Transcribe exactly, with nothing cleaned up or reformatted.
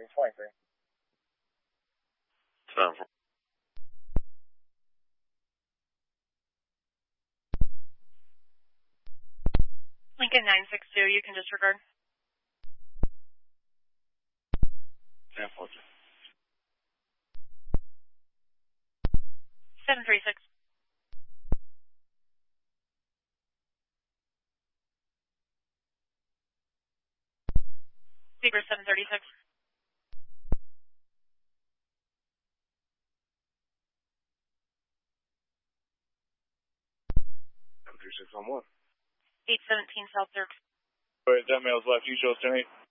three twenty-three. seven four. Lincoln nine six two, you can disregard. ten four two. seven three six. Zebra seven thirty-six. seven three six one one. eight seventeen South Dirk. Alright, that mail's left. You show us ten eight.